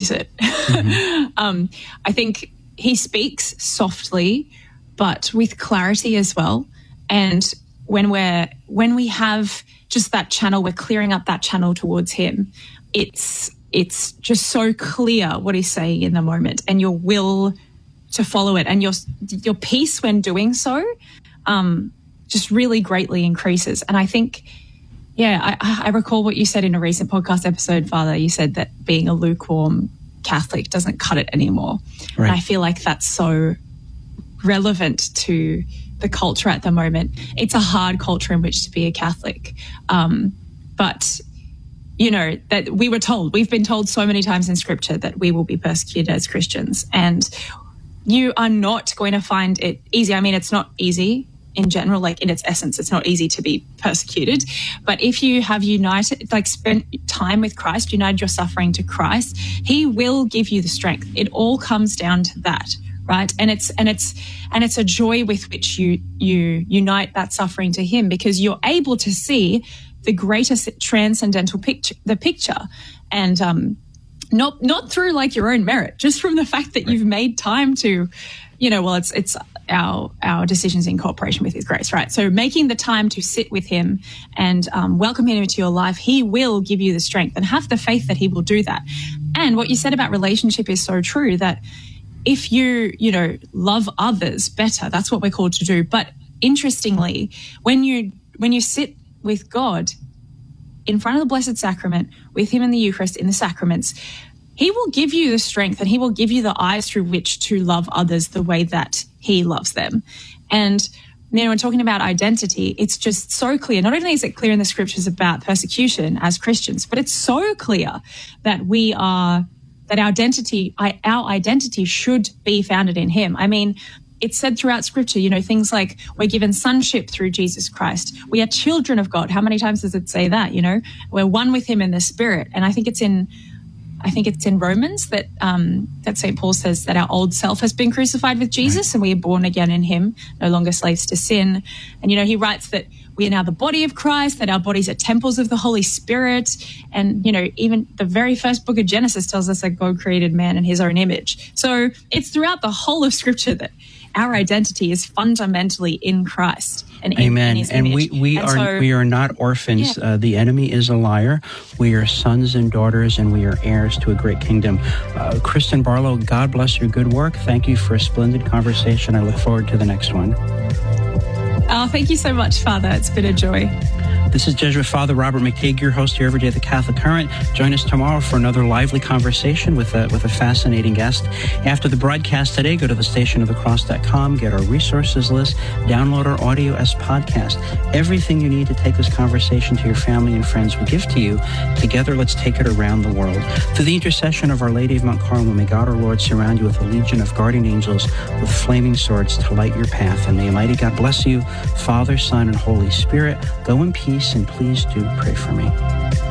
means it. I think he speaks softly, but with clarity as well. And when we have just that channel, we're clearing up that channel towards him. It's just so clear what he's saying in the moment, and your will to follow it, and your peace when doing so, just really greatly increases. And I think, I recall what you said in a recent podcast episode, Father. You said that being a lukewarm Catholic doesn't cut it anymore. Right. And I feel like that's so relevant to the culture at the moment. It's a hard culture in which to be a Catholic. But, that we've been told so many times in Scripture that we will be persecuted as Christians. And you are not going to find it easy. I mean, it's not easy in general, like in its essence, it's not easy to be persecuted. But if you have spent time with Christ, united your suffering to Christ, he will give you the strength. It all comes down to that. Right. And it's a joy with which you unite that suffering to him, because you're able to see the greatest transcendental picture, and not through like your own merit, just from the fact that you've made time to, it's our decisions in cooperation with his grace, right? So making the time to sit with him and welcome him into your life, he will give you the strength, and have the faith that he will do that. And what you said about relationship is so true, that if you love others better, that's what we're called to do. But interestingly, when you sit with God in front of the Blessed Sacrament, with him in the Eucharist, in the sacraments, he will give you the strength, and he will give you the eyes through which to love others the way that he loves them. And, when talking about identity, it's just so clear. Not only is it clear in the Scriptures about persecution as Christians, but it's so clear that our identity should be founded in him. I mean, it's said throughout Scripture, things like we're given sonship through Jesus Christ. We are children of God. How many times does it say that? We're one with him in the Spirit. And I think it's in Romans that St. Paul says that our old self has been crucified with Jesus, and we are born again in him, no longer slaves to sin. And, he writes that we are now the body of Christ, that our bodies are temples of the Holy Spirit. And, even the very first book of Genesis tells us that God created man in his own image. So it's throughout the whole of Scripture that our identity is fundamentally in Christ and in his image. And we are not orphans. Yeah. The enemy is a liar. We are sons and daughters, and we are heirs to a great kingdom. Kristen Barlow, God bless your good work. Thank you for a splendid conversation. I look forward to the next one. Oh, thank you so much, Father. It's been a joy. This is Jesuit Father Robert McTeigue, your host here every day at the Catholic Current. Join us tomorrow for another lively conversation with a fascinating guest. After the broadcast today, go to thestationofthecross.com, get our resources list, download our audio as podcast. Everything you need to take this conversation to your family and friends we give to you. Together, let's take it around the world. Through the intercession of Our Lady of Mount Carmel, may God our Lord surround you with a legion of guardian angels with flaming swords to light your path. And may Almighty God bless you, Father, Son, and Holy Spirit. Go in peace, and please do pray for me.